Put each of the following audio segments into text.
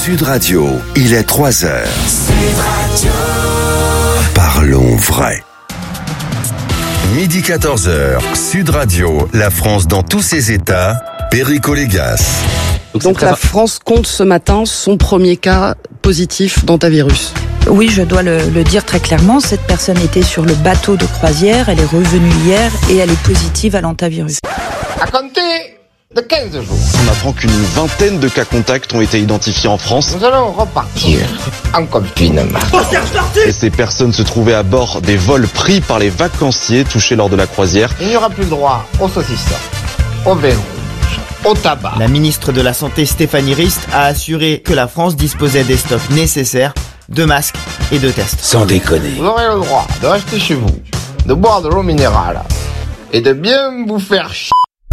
Sud Radio, il est 3h. Sud Radio. Parlons vrai. Midi 14h, Sud Radio, la France dans tous ses états, Perico Légas. Donc la France compte ce matin son premier cas positif d'hantavirus. Oui, je dois le dire très clairement, cette personne était sur le bateau de croisière, elle est revenue hier et elle est positive à l'hantavirus. À compter de 15 jours. On apprend qu'une vingtaine de cas contacts ont été identifiés en France. Nous allons repartir en confinement. Et ces personnes se trouvaient à bord des vols pris par les vacanciers touchés lors de la croisière. Il n'y aura plus le droit aux saucissons, au vin rouge, au tabac. La ministre de la Santé Stéphanie Rist a assuré que la France disposait des stocks nécessaires de masques et de tests. Sans déconner. Vous aurez le droit de rester chez vous, de boire de l'eau minérale et de bien vous faire chier.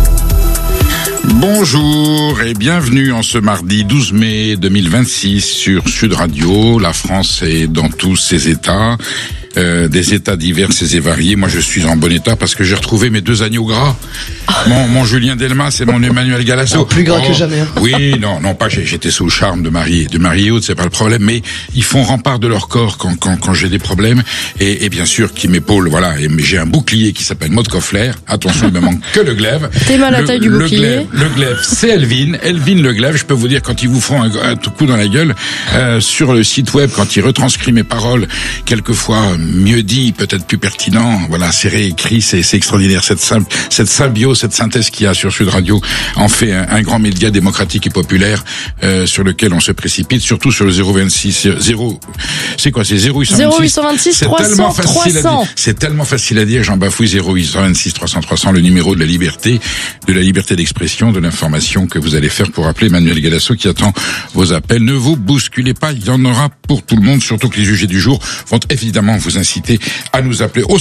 Bonjour et bienvenue en ce mardi 12 mai 2026 sur Sud Radio. La France est dans tous ses états, des états divers et variés. Moi je suis en bon état parce que j'ai retrouvé mes deux agneaux gras. Mon Julien Delmas et mon Emmanuel Galasso. Plus gras que jamais. Hein. Oui, non, pas j'étais sous le charme de Marie et Aude, c'est pas le problème, mais ils font rempart de leur corps quand j'ai des problèmes et bien sûr qui m'épaule, voilà, et j'ai un bouclier qui s'appelle Maud Koffler. Attention, il me manque que le glaive. T'es mal à la taille du bouclier. Le glaive, c'est Elvin Le glaive, je peux vous dire quand ils vous font un tout coup dans la gueule sur le site web, quand ils retranscrivent mes paroles, quelquefois mieux dit, peut-être plus pertinent, voilà, c'est réécrit, c'est extraordinaire, cette symbiose, cette synthèse qu'il y a sur Sud Radio en fait un grand média démocratique et populaire sur lequel on se précipite, surtout sur le 026 c'est quoi, c'est 0826 300 300. C'est tellement facile à dire, j'en bafouille. 0826 300 le numéro de la liberté d'expression, de l'information que vous allez faire pour appeler Emmanuel Galasso qui attend vos appels. Ne vous bousculez pas, il y en aura pour tout le monde, surtout que les jugés du jour vont évidemment vous inciter à nous appeler au